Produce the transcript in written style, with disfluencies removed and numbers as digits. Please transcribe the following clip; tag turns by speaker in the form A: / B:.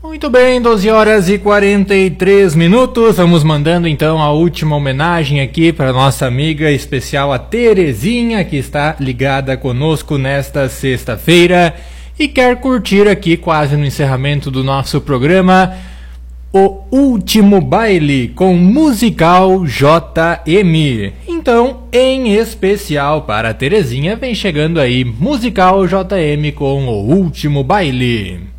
A: Muito bem, 12 horas e 43 minutos. Vamos mandando então a última homenagem aqui para nossa amiga especial, a Terezinha, que está ligada conosco nesta sexta-feira e quer curtir aqui, quase no encerramento do nosso programa, o último baile com Musical JM. Então, em especial para a Terezinha, vem chegando aí Musical JM com o último baile.